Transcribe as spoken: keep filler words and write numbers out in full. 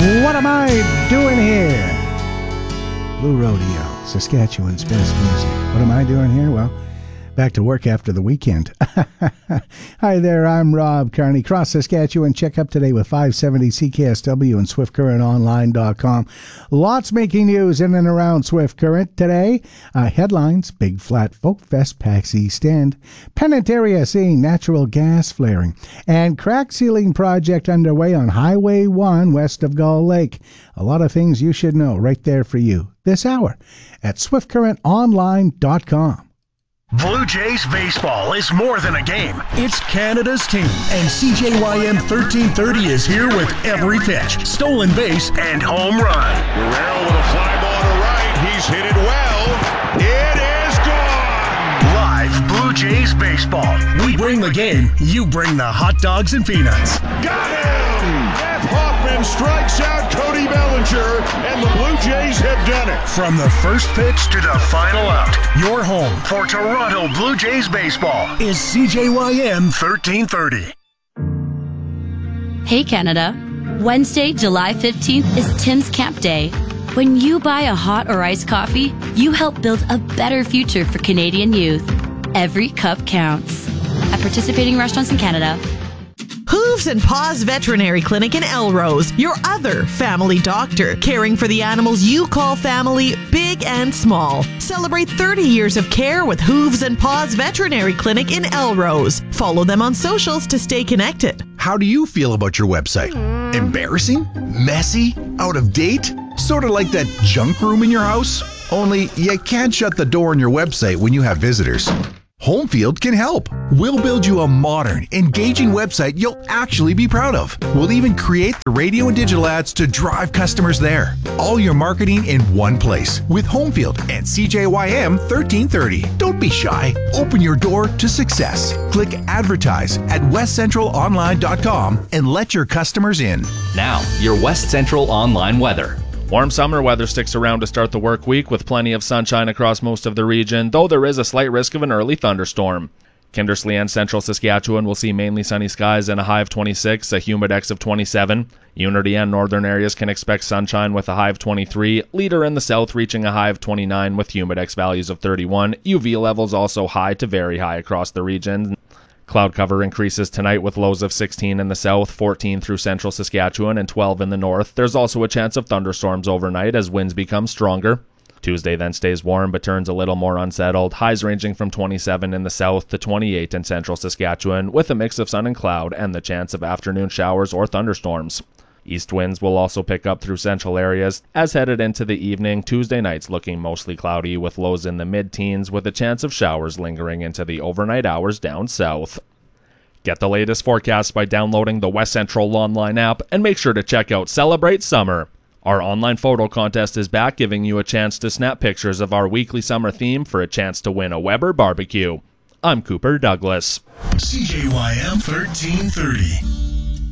What am I doing here? Blue Rodeo, Saskatchewan's best music. What am I doing here? Well, back to work after the weekend. Hi there, I'm Rob Carney, Cross Saskatchewan. Check up today with five seventy C K S W and Swift Current Online dot com. Lots making news in and around Swift Current today. Uh, headlines, Big Flat Folk Fest, PAX East End. Pennant area seeing natural gas flaring. And crack sealing project underway on Highway one west of Gull Lake. A lot of things you should know right there for you this hour at Swift Current Online dot com. Blue Jays baseball is more than a game. It's Canada's team. And C J Y M thirteen thirty is here with every pitch, stolen base, and home run. Guerrero with a fly ball to right. He's hit it well. It is gone. Live Blue Jays baseball. We bring the game. You bring the hot dogs and peanuts. Got him! Jeff Hoffman strikes out Cody Bellinger, and the Blue Jays have done it. From the first pitch to the final out, your home for Toronto Blue Jays baseball is C J Y M thirteen thirty. Hey Canada, Wednesday, July fifteenth is Tim's Camp Day. When you buy a hot or iced coffee, you help build a better future for Canadian youth. Every cup counts. At participating restaurants in Canada. Hooves and Paws Veterinary Clinic in Elrose, your other family doctor, caring for the animals you call family, big and small. Celebrate thirty years of care with Hooves and Paws Veterinary Clinic in Elrose. Follow them on socials to stay connected. How do you feel about your website? Embarrassing? Messy? Out of date? Sort of like that junk room in your house? Only you can't shut the door on your website when you have visitors. Homefield can help. We'll build you a modern, engaging website you'll actually be proud of. We'll even create the radio and digital ads to drive customers there. All your marketing in one place with Homefield and C J Y M thirteen thirty. Don't be shy. Open your door to success. Click Advertise at West Central Online dot com and let your customers in. Now, your West Central Online weather. Warm summer weather sticks around to start the work week with plenty of sunshine across most of the region, though there is a slight risk of an early thunderstorm. Kindersley and central Saskatchewan will see mainly sunny skies and a high of twenty-six, a humidex of twenty-seven. Unity and northern areas can expect sunshine with a high of twenty-three. Leader in the south reaching a high of twenty-nine with humidex values of thirty-one. U V levels also high to very high across the region. Cloud cover increases tonight with lows of sixteen in the south, fourteen through central Saskatchewan, and twelve in the north. There's also a chance of thunderstorms overnight as winds become stronger. Tuesday then stays warm but turns a little more unsettled. Highs ranging from twenty-seven in the south to twenty-eight in central Saskatchewan with a mix of sun and cloud and the chance of afternoon showers or thunderstorms. East winds will also pick up through central areas as headed into the evening. Tuesday night's looking mostly cloudy with lows in the mid-teens with a chance of showers lingering into the overnight hours down south. Get the latest forecast by downloading the West Central Online app and make sure to check out Celebrate Summer. Our online photo contest is back, giving you a chance to snap pictures of our weekly summer theme for a chance to win a Weber barbecue. I'm Cooper Douglas. C J Y M thirteen thirty.